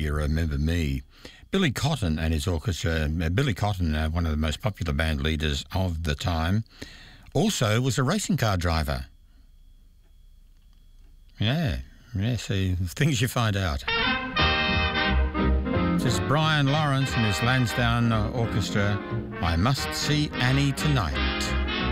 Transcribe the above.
You Remember Me. Billy Cotton and his orchestra. Billy Cotton, one of the most popular band leaders of the time, also was a racing car driver. Yeah, see, things you find out. This is Brian Lawrence and his Lansdowne Orchestra, I Must See Annie Tonight.